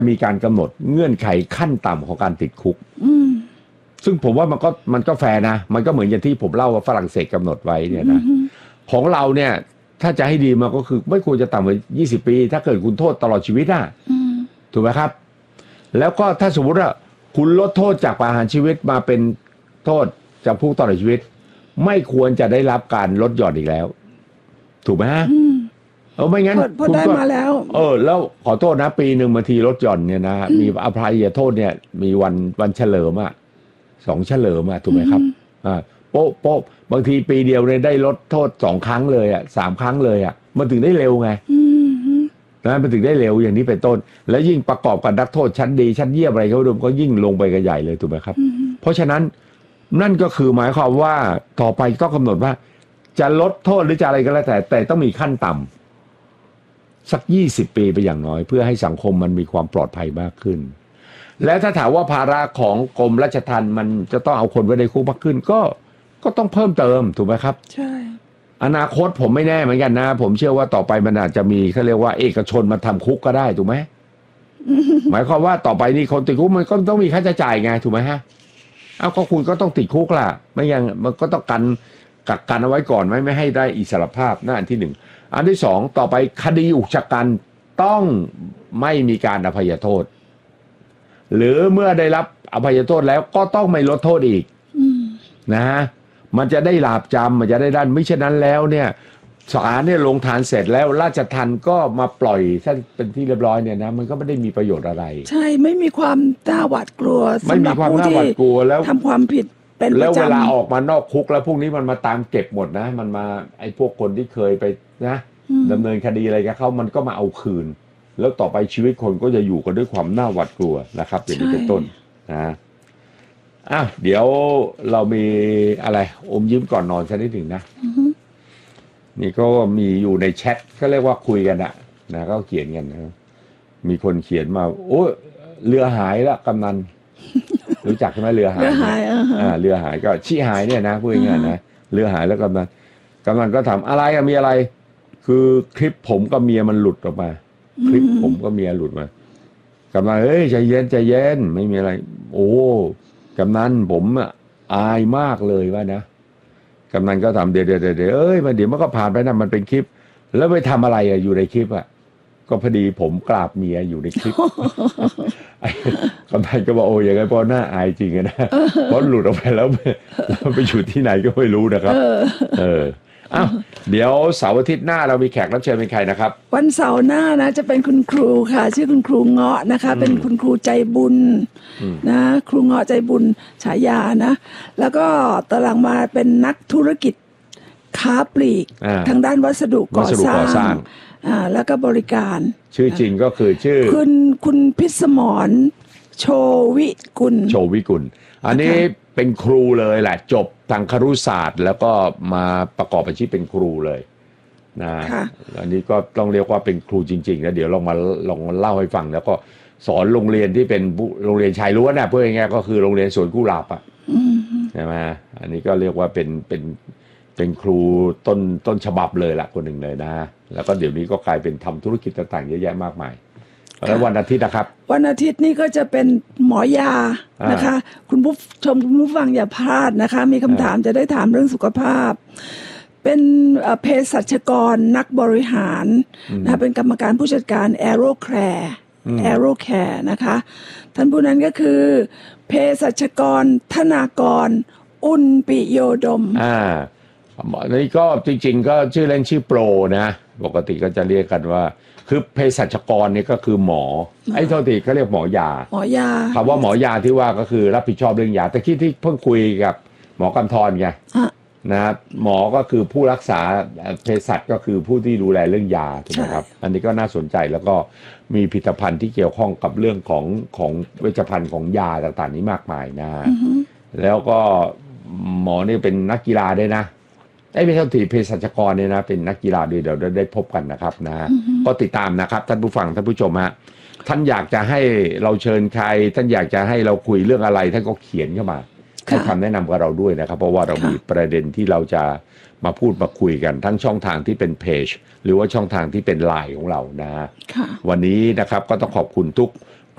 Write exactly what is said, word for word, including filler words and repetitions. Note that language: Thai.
มีการกำหนดเงื่อนไขขั้นต่ำของการติดคุกซึ่งผมว่ามันก็มันก็แฟร์นะมันก็เหมือนอย่างที่ผมเล่าว่าฝรั่งเศสกำหนดไว้เนี่ยนะของเราเนี่ยถ้าจะให้ดีมันก็คือไม่ควรจะต่ำกว่ายี่สิบปีถ้าเกิดคุณโทษตลอดชีวิตอ่ะถูกไหมครับแล้วก็ถ้าสมมติว่าคุณลดโทษจากประหารชีวิตมาเป็นโทษจำคุกตลอดชีวิตไม่ควรจะได้รับการลดหย่อนอีกแล้วถูกไหมฮะเออไม่งั้นพอได้มาแล้วเออแล้วขอโทษนะปีหนึ่งบางทีลดหย่อนเนี่ยนะมีอภัยโทษเนี่ยมีวันวันเฉลิมอ่ะสองเฉลิมอ่ะถูกไหมครับอ่าโป๊ะโป๊ะบางทีปีเดียวเนี่ยได้ลดโทษสองครั้งเลยอ่ะสามครั้งเลยอ่ะมันถึงได้เร็วไงนะมันถึงได้เร็วอย่างนี้เป็นต้นแล้วยิ่งประกอบกับนักโทษชั้นดีชั้นเยี่ยมอะไรเขาดูก็ยิ่งลงไปกันใหญ่เลยถูกไหมครับเพราะฉะนั้นนั่นก็คือหมายความว่าต่อไปต้องกำหนดว่าจะลดโทษหรือจะอะไรก็แล้วแต่แต่ต้องมีขั้นต่ำสักยี่สิบปีไปอย่างน้อยเพื่อให้สังคมมันมีความปลอดภัยมากขึ้นและถ้าถามว่าภาระของกรมราชทัณฑ์มันจะต้องเอาคนไว้ในคุกมากขึ้นก็ก็ต้องเพิ่มเติมถูกไหมครับใช่อนาคตผมไม่แน่เหมือนกันนะผมเชื่อว่าต่อไปมันอาจจะมีเขาเรียกว่าเอกชนมาทำคุกก็ได้ถูกไหม หมายความว่าต่อไปนี่คนติดคุกมันก็ต้องมีค่าใช้จ่ายไงถูกไหมฮะเอาก็คุณก็ต้องติดคุกล่ะไม่อย่างมันก็ต้องกันกักกันเอาไว้ก่อนไหมไม่ให้ได้อิสรภาพนั่นอันที่หนึ่งอันที่สองต่อไปคดีอุกชะกันต้องไม่มีการอภัยโทษหรือเมื่อได้รับอภัยโทษแล้วก็ต้องไม่ลดโทษอีกนะฮะมันจะได้หลาบจำมันจะได้ด้านไม่เช่นนั้นแล้วเนี่ยศาลเนี่ยลงฐานเสร็จแล้วราชทัณฑ์ก็มาปล่อยถ้าเป็นที่เรียบร้อยเนี่ยนะมันก็ไม่ได้มีประโยชน์อะไรใช่ไม่มีความน่าหวาดกลัวไม่มีความน่าหวาดกลัวแล้วทำความผิดเป็นประจำแล้วเวลาออกมานอกคุกแล้วพวกนี้มันมาตามเก็บหมดนะมันมาไอ้พวกคนที่เคยไปนะดำเนินคดีอะไรกับเขามันก็มาเอาคืนแล้วต่อไปชีวิตคนก็จะอยู่กันด้วยความน่าหวาดกลัวนะครับอย่างนี้เป็นต้นนะอ้าวเดี๋ยวเรามีอะไรอมยิ้มก่อนนอนสักนิดหนึ่งนะนี่ก็มีอยู่ในแชทเขาเรียกว่าคุยกันอะนะก็เขียนกันนะมีคนเขียนมาโอ้เรือหายละกำนันรู้จักใช่ไหมเรือหายเรือหายอ่าเรือหายก็ชี้หายเนี่ยนะพูดง่ายๆนะเรือหายแล้วกำนันกำนันก็ถามอะไรอะมีอะไรคือคลิปผมกับเมียมันหลุดออกมาคลิปผมกับเมียหลุดมากำนันเอ้ยใจเย็นใจเย็นไม่มีอะไรโอ้กำนันผมอายมากเลยว่านะกำนันก็ทำเดี๋ยวเดี๋ยวเดี๋ยวเอ้ยมันเดี๋ยวมันก็ผ่านไปนะมันเป็นคลิปแล้วไปทำอะไรอะอยู่ในคลิปอะก็พอดีผมกราบเมียอยู่ในคลิปกำนันก็บอกโอ้ยยังไงพอหน้าอายจริงนะเพราะหลุดออกไปแล้วแล้วไปอยู่ที่ไหนก็ไม่รู้นะครับเอออ้าวเดี๋ยวเสาร์อาทิตย์หน้าเรามีแขกรับเชิญเป็นใครนะครับวันเสาร์หน้านะจะเป็นคุณครูค่ะชื่อคุณครูเงาะนะคะเป็นคุณครูใจบุญนะครูเงาะใจบุญฉายานะแล้วก็ตอนหลังมาเป็นนักธุรกิจค้าปลีกทางด้านวัสดุก่อสร้างอ่าแล้วก็บริการชื่อจริงก็คือชื่อคุณคุณพิสมรโชวิกุลโชวิกุลอันนี้เป็นครูเลยแหละจบทางครุศาสตร์แล้วก็มาประกอบอาชีพเป็นครูเลยนะอันนี้ก็ต้องเรียกว่าเป็นครูจริงๆนะเดี๋ยวลองมาลองมาเล่าให้ฟังแล้วก็สอนโรงเรียนที่เป็นโรงเรียนชายล้วนนะเพื่อง่ายๆก็คือโรงเรียนสวนกุหลาบอ่ะใช่ไหมอันนี้ก็เรียกว่าเป็นเป็นเป็นครูต้นต้นฉบับเลยละคนหนึ่งเลยนะแล้วก็เดี๋ยวนี้ก็กลายเป็นทำธุรกิจต่างๆเยอะแยะมากมายแล้ววันอาทิตย์นะครับวันอาทิตย์นี่ก็จะเป็นหมอยานะคะคุณผู้ชมคุณผู้ฟังอย่าพลาดนะคะมีคำถามจะได้ถามเรื่องสุขภาพเป็นเภสัชกรนักบริหารนะเป็นกรรมการผู้จัดการ Aerocare Aerocare นะคะท่านผู้นั้นก็คือเภสัชกรธนากรอุ่นปิโยดมอ่านี่ก็จริงๆก็ชื่อเล่นชื่อโปรนะปกติก็จะเรียกกันว่าคือเภสัชกรนี่ก็คือหมอไอ้โทษทีเขาเรียกหมอยาหมอยาคำว่าหมอยาที่ว่าก็คือรับผิดชอบเรื่องยาแต่ที่ที่เพิ่งคุยกับหมอกำธรไงนะหมอก็คือผู้รักษาเภสัชก็คือผู้ที่ดูแลเรื่องยาถูกไหมครับอันนี้ก็น่าสนใจแล้วก็มีผลิตภัณฑ์ที่เกี่ยวข้องกับเรื่องของของเวชภัณฑ์ของยาต่างๆนี้มากมายนะแล้วก็หมอนี่เป็นนักกีฬาด้วยนะไอ้ไม่เท่าที่เภสัชกรเนี่ยนะเป็นนักกีฬาด้วยเดี๋ยวได้พบกันนะครับนะก็ติดตามนะครับท่านผู้ฟังท่านผู้ชมฮะท่านอยากจะให้เราเชิญใครท่านอยากจะให้เราคุยเรื่องอะไรท่านก็เขียนเข้ามาให้คำแนะนำกับเราด้วยนะครับเพราะว่าเรามีประเด็นที่เราจะมาพูดมาคุยกันทั้งช่องทางที่เป็นเพจหรือว่าช่องทางที่เป็นไลน์ของเรานะวันนี้นะครับก็ต้องขอบคุณทุก